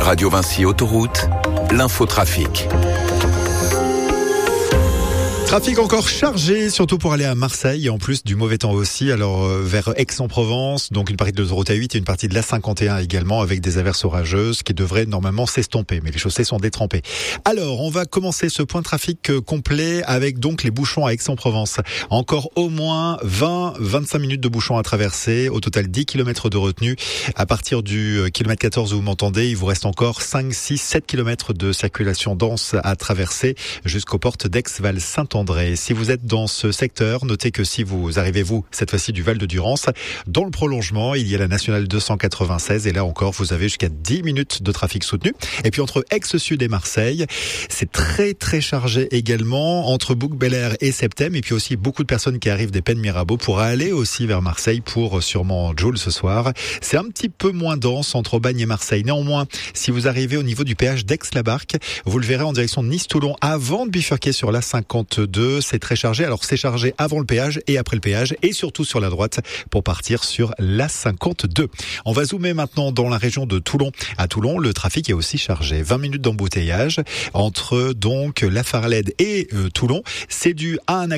Radio Vinci Autoroute, l'infotrafic. Trafic encore chargé, surtout pour aller à Marseille, et en plus du mauvais temps aussi, alors vers Aix-en-Provence, donc une partie de l'autoroute A8 et une partie de l'A51 également, avec des averses orageuses qui devraient normalement s'estomper, mais les chaussées sont détrempées. Alors, on va commencer ce point de trafic complet avec donc les bouchons à Aix-en-Provence. Encore au moins 20-25 minutes de bouchons à traverser, au total 10 km de retenue. À partir du kilomètre 14 où vous m'entendez, il vous reste encore 5, 6, 7 km de circulation dense à traverser jusqu'aux portes d'Aix-Val-Saint-André. Si vous êtes dans ce secteur, notez que si vous arrivez, cette fois-ci du Val de Durance, dans le prolongement, il y a la nationale 296 et là encore, vous avez jusqu'à 10 minutes de trafic soutenu. Et puis entre Aix-Sud et Marseille, c'est très très chargé également entre Bouc-Bel-Air et Septem, et puis aussi beaucoup de personnes qui arrivent des Pennes Mirabeau pour aller aussi vers Marseille pour sûrement Joule ce soir. C'est un petit peu moins dense entre Aubagne et Marseille. Néanmoins, si vous arrivez au niveau du péage d'Aix-la-Barque, vous le verrez en direction de Nice-Toulon avant de bifurquer sur la 52. C'est très chargé. Alors c'est chargé avant le péage et après le péage et surtout sur la droite pour partir sur la 52. On va zoomer maintenant dans la région de Toulon. À Toulon, le trafic est aussi chargé. 20 minutes d'embouteillage entre donc La Farlède et Toulon. C'est dû à un